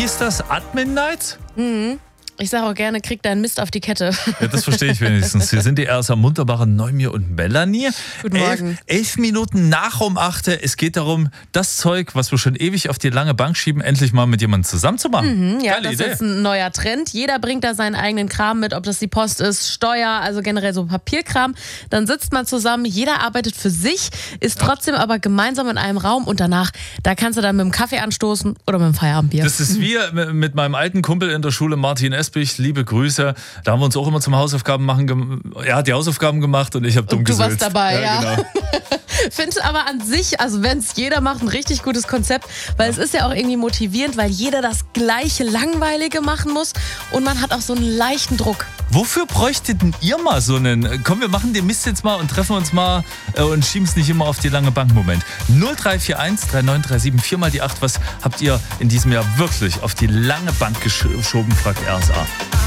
heißt das? Admin Night? Ich sage auch gerne, krieg deinen Mist auf die Kette. Ja, das verstehe ich wenigstens. Hier sind die Ersa Munterbach, Neumir und Melanie. Guten Morgen. 11 Minuten nach um 8. Es geht darum, das Zeug, was wir schon ewig auf die lange Bank schieben, endlich mal mit jemandem zusammen zu machen. Ja, Geile das Idee. ist ein neuer Trend. Jeder bringt da seinen eigenen Kram mit, ob das die Post ist, Steuer, also generell so Papierkram. Dann sitzt man zusammen, jeder arbeitet für sich, ist trotzdem aber gemeinsam in einem Raum und danach, da kannst du dann mit dem Kaffee anstoßen oder mit dem Feierabendbier. Das ist wie mit meinem alten Kumpel in der Schule, Martin Espich, liebe Grüße. Da haben wir uns auch immer zum Hausaufgaben machen. Er hat die Hausaufgaben gemacht und ich habe dumm Du gesülzt. warst dabei, ja. Genau. Finde es aber an sich, also wenn es jeder macht, ein richtig gutes Konzept, weil es ist ja auch irgendwie motivierend, weil jeder das gleiche Langweilige machen muss und man hat auch so einen leichten Druck. Wofür bräuchtet denn ihr mal so einen, komm, wir machen den Mist jetzt mal und treffen uns mal und schieben es nicht immer auf die lange Bank. Moment. 0341 3937 4 mal die 8. Was habt ihr in diesem Jahr wirklich auf die lange Bank geschoben, fragt RSA.